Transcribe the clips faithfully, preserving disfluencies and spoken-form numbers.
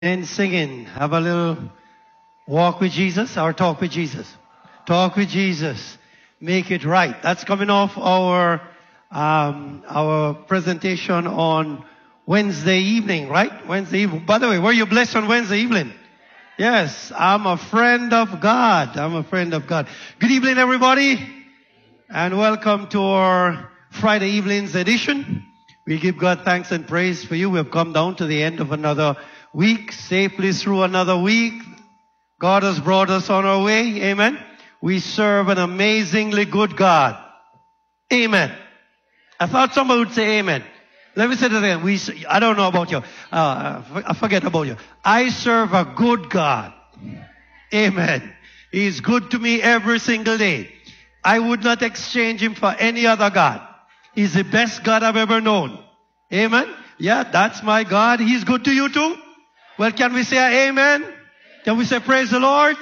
And singing. Have a little walk with Jesus or talk with Jesus. Talk with Jesus. Make it right. That's coming off our um, our presentation on Wednesday evening, right? Wednesday evening. By the way, were you blessed on Wednesday evening? Yes, I'm a friend of God. I'm a friend of God. Good evening, everybody, and welcome to our Friday evening's edition. We give God thanks and praise for you. We have come down to the end of another week, safely through another week. God has brought us on our way. Amen. We serve an amazingly good God. Amen. I thought somebody would say amen. Let me say that again. We, I don't know about you. Uh, I forget about you. I serve a good God. Amen. He's good to me every single day. I would not exchange him for any other God. He's the best God I've ever known. Amen. Yeah, that's my God. He's good to you too. Well, can we say amen? Can we say praise the Lord?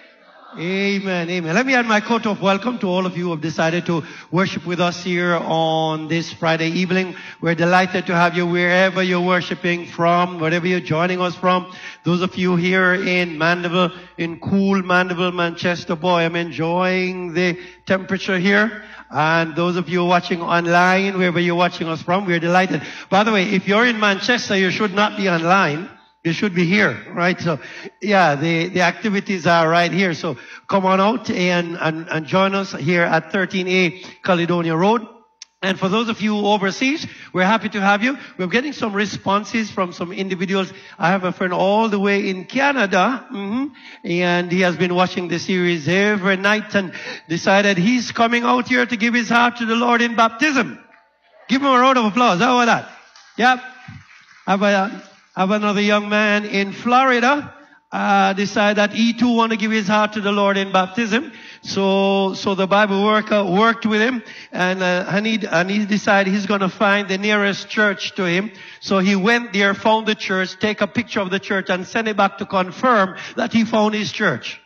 Amen, amen. Let me add my coat of welcome to all of you who have decided to worship with us here on this Friday evening. We're delighted to have you wherever you're worshiping from, wherever you're joining us from. Those of you here in Mandeville, in cool Mandeville, Manchester, boy, I'm enjoying the temperature here. And those of you watching online, wherever you're watching us from, we're delighted. By the way, if you're in Manchester, you should not be online. You should be here, right? So, yeah, the, the activities are right here. So come on out and, and, and join us here at thirteen A Caledonia Road. And for those of you overseas, we're happy to have you. We're getting some responses from some individuals. I have a friend all the way in Canada, mm-hmm, and he has been watching the series every night and decided he's coming out here to give his heart to the Lord in baptism. Give him a round of applause. How about that? Yep. Have a, have another young man in Florida uh decide that he too want to give his heart to the Lord in baptism. So so the Bible worker worked with him, and uh, and he and he decided he's going to find the nearest church to him. So he went there, found the church, take a picture of the church, and send it back to confirm that he found his church.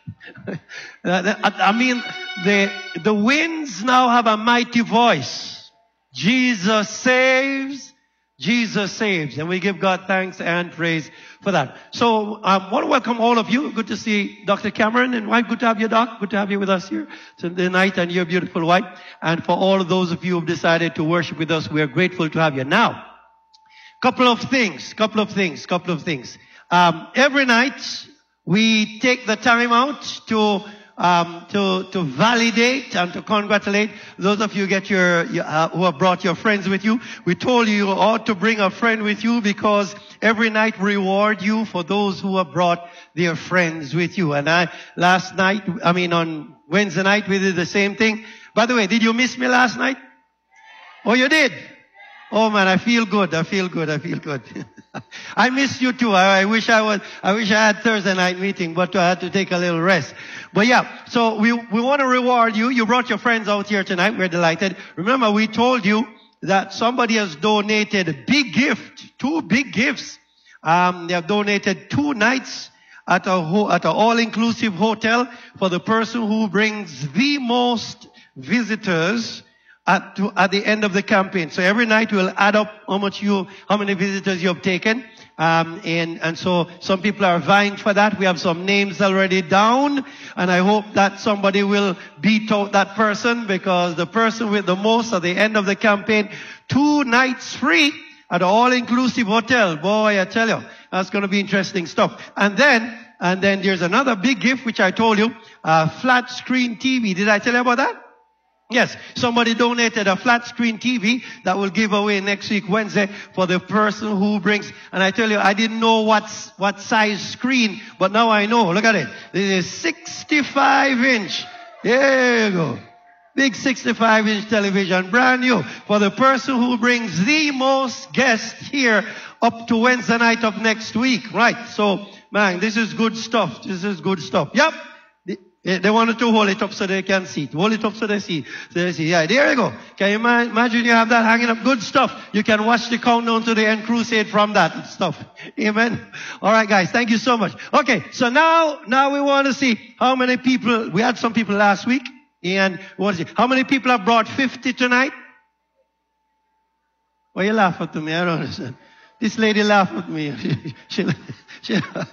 I mean, the the winds now have a mighty voice. Jesus saves. Jesus saves, and we give God thanks and praise for that. So I um, want to welcome all of you. Good to see Doctor Cameron and wife. Good to have you, Doc. Good to have you with us here tonight, and your beautiful wife. And for all of those of you who have decided to worship with us, we are grateful to have you. Now, couple of things, couple of things, couple of things. Um, every night we take the time out to Um, to, to validate and to congratulate those of you get your, uh, who have brought your friends with you. We told you you ought to bring a friend with you because every night we reward you for those who have brought their friends with you. And I, last night, I mean on Wednesday night, we did the same thing. By the way, did you miss me last night? Oh, you did? Oh man, I feel good. I feel good. I feel good. I missed you too. I, I wish I was, I wish I had Thursday night meeting, but I had to take a little rest. But yeah, so we, we want to reward you. You brought your friends out here tonight. We're delighted. Remember, we told you that somebody has donated a big gift, two big gifts. Um, they have donated two nights at a, ho- at an all-inclusive hotel for the person who brings the most visitors At, to, at the end of the campaign. So every night we'll add up how much you, how many visitors you have taken. Um, and, and so some people are vying for that. We have some names already down. And I hope that somebody will beat out that person, because the person with the most at the end of the campaign, two nights free at an all-inclusive hotel. Boy, I tell you, that's going to be interesting stuff. And then, and then there's another big gift, which I told you, a flat screen T V. Did I tell you about that? Yes, somebody donated a flat screen T V that will give away next week, Wednesday, for the person who brings. And I tell you, I didn't know what, what size screen, but now I know. Look at it. This is sixty-five inch. There you go. Big sixty-five inch television, brand new, for the person who brings the most guests here up to Wednesday night of next week. Right. So, man, this is good stuff. This is good stuff. Yep. They wanted to hold it up so they can see it. Hold it up so they see. So they see. Yeah, there you go. Can you imagine you have that hanging up? Good stuff. You can watch the countdown to the end crusade from that stuff. Amen. All right, guys. Thank you so much. Okay. So now, now we want to see how many people, we had some people last week, and we want to see how many people have brought fifty tonight? Well, you laugh at me. I don't understand. This lady laughed at me. she, she, she,